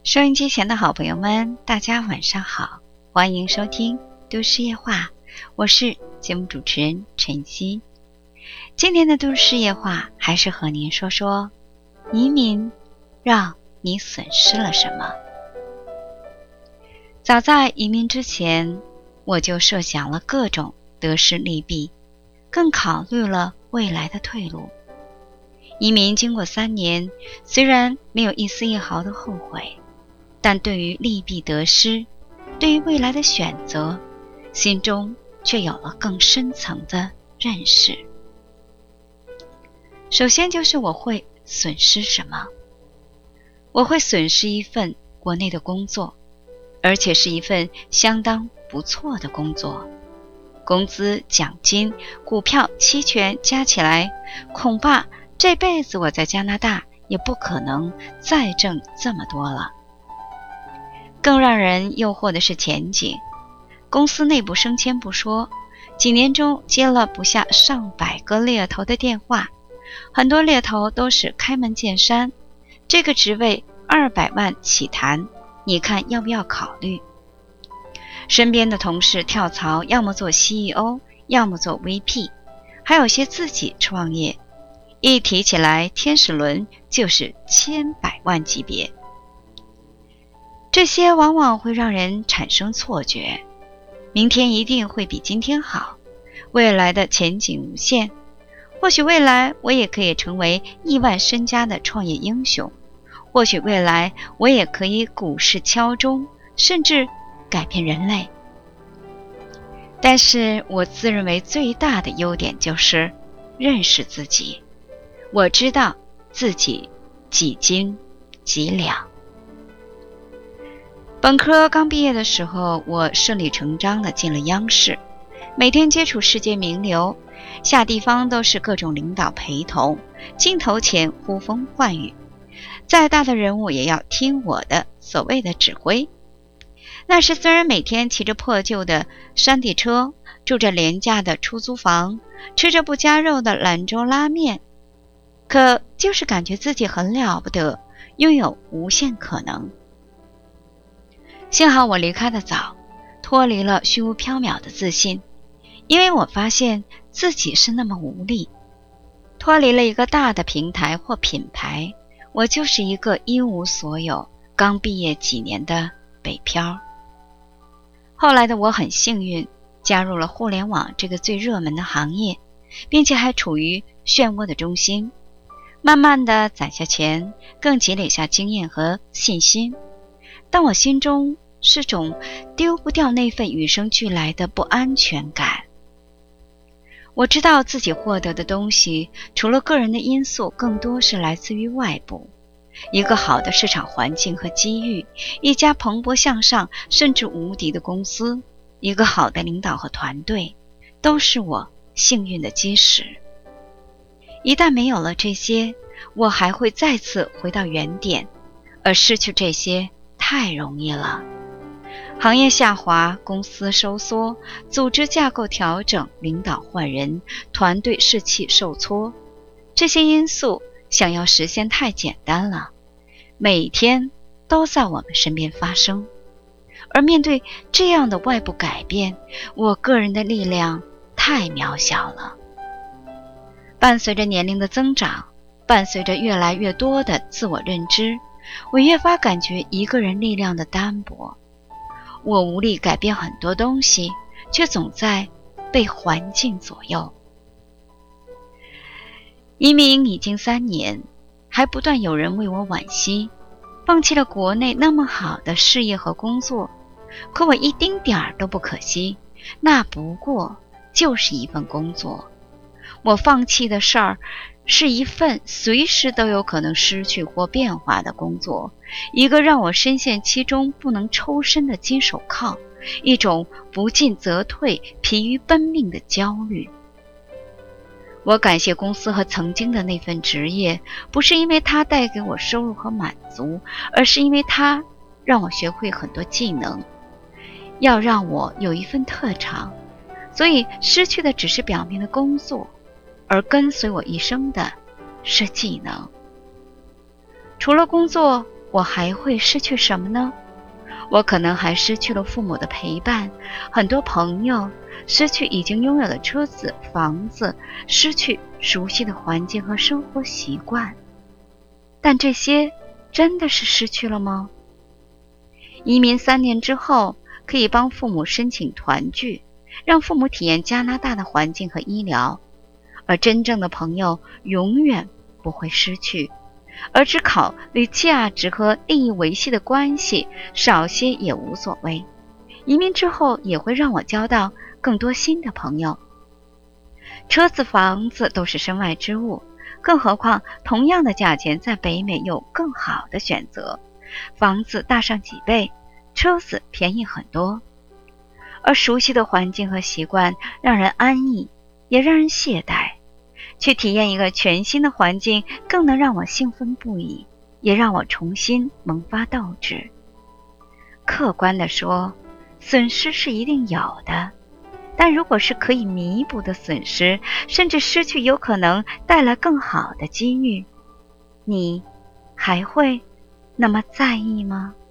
收音机前的好朋友们，大家晚上好，欢迎收听都市夜话，我是节目主持人晨曦。今天的都市夜话还是和您说说移民让你损失了什么。早在移民之前，我就设想了各种得失利弊，更考虑了未来的退路。移民经过3年，虽然没有一丝一毫的后悔，但对于利弊得失，对于未来的选择，心中却有了更深层的认识。首先就是我会损失什么？我会损失一份国内的工作，而且是一份相当不错的工作。工资、奖金、股票、期权加起来，恐怕这辈子我在加拿大也不可能再挣这么多了。更让人诱惑的是前景，公司内部升迁不说，几年中接了不下上百个猎头的电话，很多猎头都是开门见山，这个职位200万起谈，你看要不要考虑？身边的同事跳槽，要么做 CEO， 要么做 VP， 还有些自己创业，一提起来天使轮就是千百万级别。这些往往会让人产生错觉，明天一定会比今天好，未来的前景无限，或许未来我也可以成为亿万身家的创业英雄，或许未来我也可以股市敲钟，甚至改变人类。但是我自认为最大的优点就是认识自己，我知道自己几斤几两。本科刚毕业的时候，我顺理成章地进了央视，每天接触世界名流，下地方都是各种领导陪同，镜头前呼风唤雨，再大的人物也要听我的所谓的指挥。那时虽然每天骑着破旧的山地车，住着廉价的出租房，吃着不加肉的兰州拉面，可就是感觉自己很了不得，拥有无限可能。幸好我离开得早，脱离了虚无缥缈的自信，因为我发现自己是那么无力。脱离了一个大的平台或品牌，我就是一个一无所有，刚毕业几年的北漂。后来的我很幸运，加入了互联网这个最热门的行业，并且还处于漩涡的中心，慢慢地攒下钱，更积累下经验和信心。但我心中是种丢不掉那份与生俱来的不安全感。我知道自己获得的东西，除了个人的因素，更多是来自于外部。一个好的市场环境和机遇，一家蓬勃向上甚至无敌的公司，一个好的领导和团队，都是我幸运的基石。一旦没有了这些，我还会再次回到原点，而失去这些太容易了。行业下滑，公司收缩，组织架构调整，领导换人，团队士气受挫，这些因素想要实现太简单了，每天都在我们身边发生。而面对这样的外部改变，我个人的力量太渺小了。伴随着年龄的增长，伴随着越来越多的自我认知，我越发感觉一个人力量的单薄。我无力改变很多东西，却总在被环境左右。移民已经3年，还不断有人为我惋惜，放弃了国内那么好的事业和工作，可我一丁点儿都不可惜，那不过就是一份工作。我放弃的事儿是一份随时都有可能失去或变化的工作，一个让我深陷其中不能抽身的金手铐，一种不进则退、疲于奔命的焦虑。我感谢公司和曾经的那份职业，不是因为它带给我收入和满足，而是因为它让我学会很多技能，要让我有一份特长。所以失去的只是表面的工作，而跟随我一生的是技能。除了工作， 我还会失去什么呢？我可能还失去了父母的陪伴，很多朋友，失去已经拥有的车子、房子，失去熟悉的环境和生活习惯。但这些真的是失去了吗？移民3年之后，可以帮父母申请团聚，让父母体验加拿大的环境和医疗，而真正的朋友永远不会失去，而只考虑价值和利益维系的关系，少些也无所谓。移民之后也会让我交到更多新的朋友。车子、房子都是身外之物，更何况同样的价钱在北美有更好的选择，房子大上几倍，车子便宜很多。而熟悉的环境和习惯让人安逸，也让人懈怠。去体验一个全新的环境，更能让我兴奋不已，也让我重新萌发斗志。客观地说，损失是一定有的，但如果是可以弥补的损失，甚至失去有可能带来更好的机遇，你还会那么在意吗？